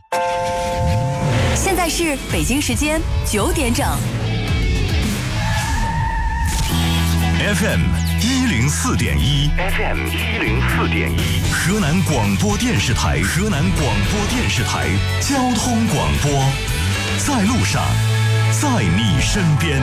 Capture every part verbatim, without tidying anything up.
现在是北京时间九点整。 F M 一零四点一 ，F M 一零四点一，河南广播电视台，河南广播电视台交通广播，在路上，在你身边。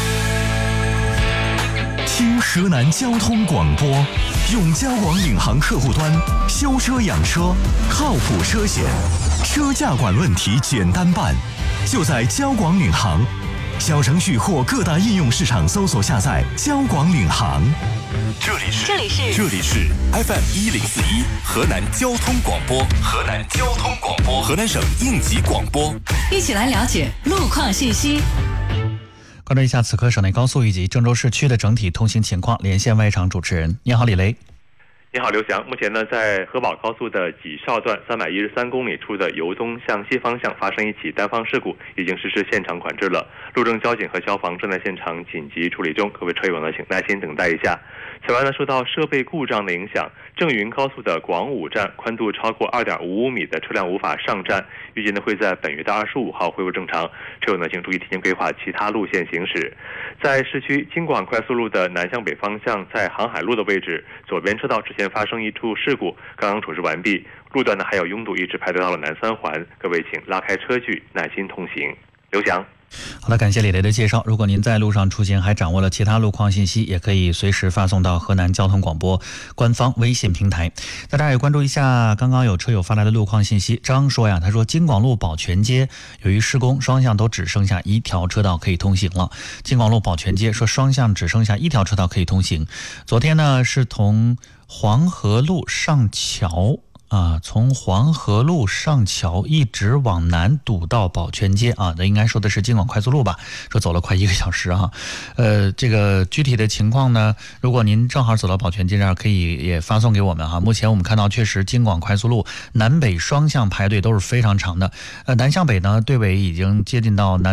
听河南交通广播，用交广领航客户端修车养车，靠谱车险，车价管问题简单办，就在交广领航。小程序或各大应用市场搜索下载交广领航。 这里是这里是这里是 F M 一零四一河南交通广播，河南交通广播，河南省应急广播。 一起来了解路况信息。 关注一下此刻省内高速以及郑州市区的整体通行情况，连线外场主持人。你好，李雷。 你好，刘翔。目前呢，在河宝高速的济绍段三百一十三公里处的由东向西方向发生一起单方事故，已经实施现场管制了。路政交警和消防正在现场紧急处理中，各位车友呢，请耐心等待一下。此外呢，受到设备故障的影响，郑云高速的广武站宽度超过 二点五五米的车辆无法上站，预计呢会在本月的二十五号恢复正常。车友呢，请注意提前规划其他路线行驶。在市区京广快速路的南向北方向，在航海路的位置，左边车道之前发生一处事故，刚刚处置完毕，路段呢还有拥堵，一直排队到了南三环，各位请拉开车距，耐心通行。刘翔。 好的，感谢李雷的介绍。如果您在路上出行还掌握了其他路况信息，也可以随时发送到河南交通广播官方微信平台。大家也关注一下刚刚有车友发来的路况信息。张说呀，他说京广路宝泉街由于施工，双向都只剩下一条车道可以通行了。京广路宝泉街说双向只剩下一条车道可以通行。昨天呢是从黄河路上桥啊，从黄河路上桥一直往南堵到宝泉街啊，那应该说的是京广快速路吧？说走了快一个小时啊。呃，这个具体的情况呢，如果您正好走到宝泉街这儿，可以也发送给我们哈。目前我们看到，确实京广快速路南北双向排队都是非常长的。呃，南向北呢，队尾已经接近到南。